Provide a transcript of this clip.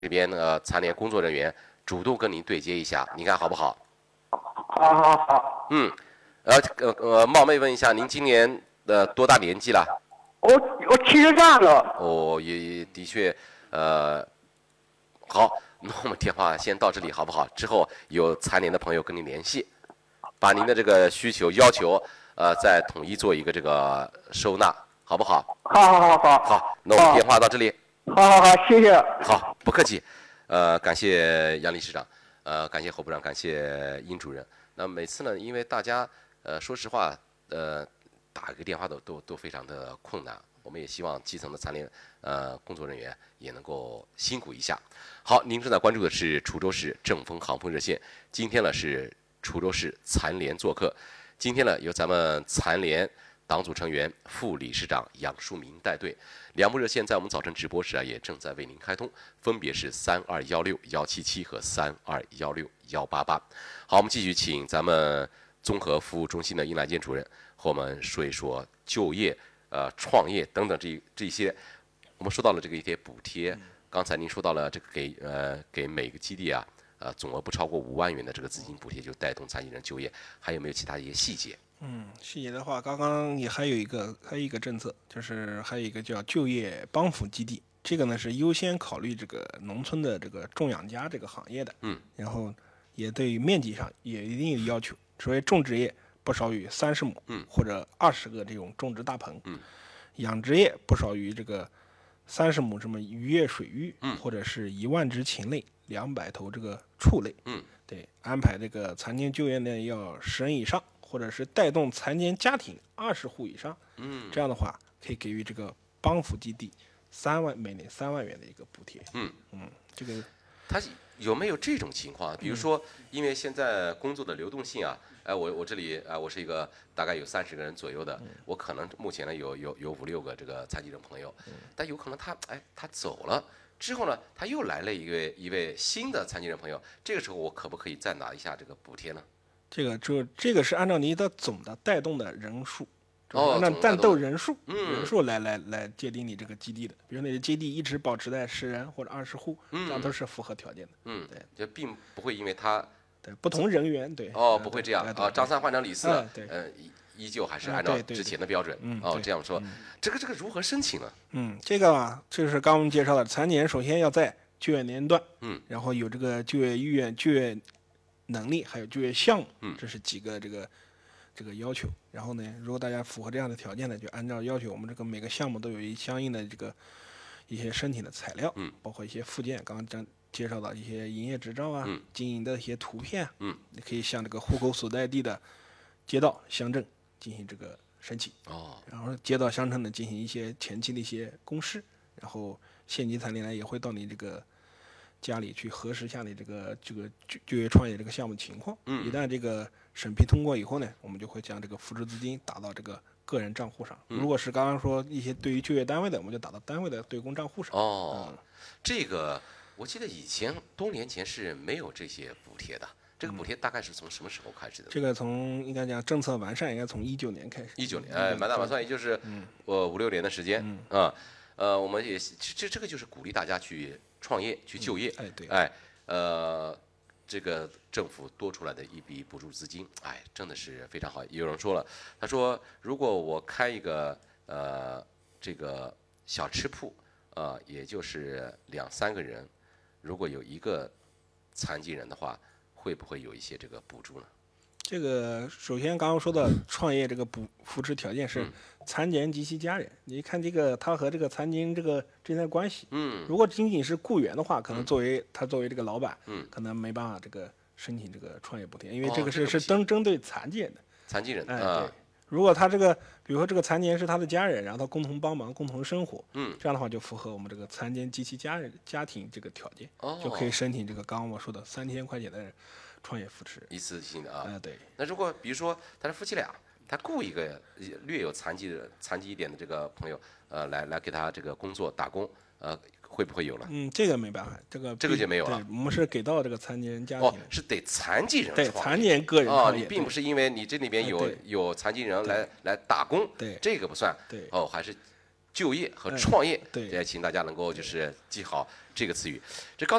这边残联工作人员主动跟您对接一下，你看好不好？ 好。 冒昧问一下，您今年多大年纪了？ 我73了。 哦，也的确，好，那我们电话先到这里好不好？之后有残联的朋友跟您联系，把您的这个需求要求再统一做一个这个收纳，好不好？ 好。 好，那我们电话到这里。 好，谢谢。 好，不客气。感谢杨理事长，感谢侯部长，感谢殷主任。那每次呢，因为大家说实话，打一个电话都非常的困难。我们也希望基层的残联工作人员也能够辛苦一下。好，您正在关注的是滁州市正风航空热线。今天呢是滁州市残联做客，今天呢由咱们残联党组成员、副理事长杨树明带队。两部热线在我们早晨直播时也正在为您开通，分别是3216-177和3216-188。好，我们继续请咱们综合服务中心的殷来坚主任和我们说一说就业、创业等等这些。我们说到了这个一些补贴，刚才您说到了这个给每个基地总额不超过5万元的这个资金补贴，就带动残疾人就业，还有没有其他一些细节？ 细节的话，刚刚也还有一个政策，就是还有一个叫就业帮扶基地，这个呢是优先考虑这个农村的这个种养家这个行业的，然后也对于面积上也一定有要求，所以种植业不少于30亩，或者20个这种种植大棚，养殖业不少于这个30亩什么渔业水域，或者是1万只禽类，200头这个畜类，对，安排这个残疾就业呢要10人以上。或者是带动残疾家庭20户以上，这样的话可以给予这个帮扶基地每年3万元的一个补贴。这个他有没有这种情况？比如说，因为现在工作的流动性我这里我是一个大概有30个人左右的，我可能目前呢有5-6个这个残疾人朋友，但有可能他走了之后呢，他又来了一位新的残疾人朋友，这个时候我可不可以再拿一下这个补贴呢？ 这个是按照你的总的带动的人数，按照战斗人数来界定你这个基地的。比如你的基地一直保持在10人或者20户，这样都是符合条件的。 对，就并不会因为他对不同人员对不会这样张三换成李四，依旧还是按照之前的标准这样说。这个如何申请呢？ 这个就是刚我们介绍的，残疾人首先要在就业年龄段，然后有这个就业意愿、就业能力还有就业项目，这是几个这个要求。然后呢，如果大家符合这样的条件呢，就按照要求，我们这个每个项目都有相应的这个一些申请的材料，包括一些附件，刚刚介绍到一些营业执照经营的一些图片，你可以向这个户口所在地的街道乡镇进行这个申请，然后街道乡镇呢进行一些前期的一些公示，然后县级残联呢也会到你这个家里去核实一下你这个就业创业这个项目情况。一旦这个审批通过以后呢，我们就会将这个扶持资金打到这个个人账户上。如果是刚刚说一些对于就业单位的，我们就打到单位的对公账户上。 这个我记得以前多年前是没有这些补贴的。这个补贴大概是从什么时候开始的？ 这个从应该讲政策完善，应该从19年开始。 19年，满打满算也就是5-6年的时间我们也这个就是鼓励大家去创业、去就业。这个政府多出来的一笔补助资金，真的是非常好。有人说了，他说如果我开一个这个小吃铺，也就是2-3个人，如果有一个残疾人的话，会不会有一些这个补助呢？ 这个首先刚刚说的创业这个扶持条件是残疾人及其家人。你看这个他和这个残疾人这个之间的关系，如果仅仅是雇员的话，可能作为这个老板，可能没办法这个申请这个创业补贴，因为这个是针对残疾人的。 残疾人， 对。如果他这个，比如说这个残疾人是他的家人，然后他共同帮忙、共同生活，这样的话就符合我们这个残疾人及其家庭这个条件，就可以申请这个刚刚我说的3000块钱的创业扶持， 一次性的对。 那如果比如说他是夫妻俩，他雇一个略有残疾一点的这个朋友，来给他这个工作打工，会不会有了？ 这个没办法，这个就没有了。 对，我们是给到这个残疾人家庭， 是得残疾人对残疾人个人创业， 你并不是因为你这里边有残疾人来打工， 对， 这个不算， 对， 还是就业和创业， 对， 也请大家能够就是记好这个词语。这刚